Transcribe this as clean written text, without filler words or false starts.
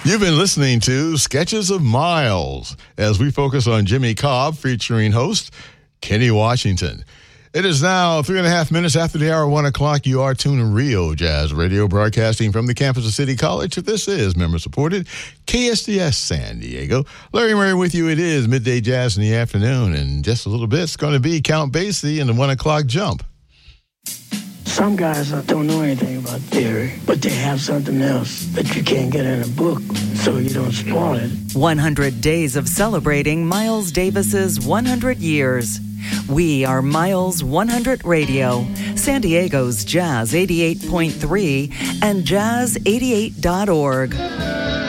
You've been listening to Sketches of Miles as we focus on Jimmy Cobb featuring host Kenny Washington. It is now 3.5 minutes after the hour, 1 o'clock. You are tuned to Rio Jazz Radio, broadcasting from the campus of City College. This is member-supported KSDS San Diego. Larry Murray with you. It is Midday Jazz in the afternoon, and just a little bit, it's going to be Count Basie and the 1 o'clock jump. Some guys don't know anything about theory, but they have something else that you can't get in a book, so you don't spoil it. 100 days of celebrating Miles Davis's 100 years. We are Miles 100 Radio, San Diego's Jazz 88.3 and Jazz88.org.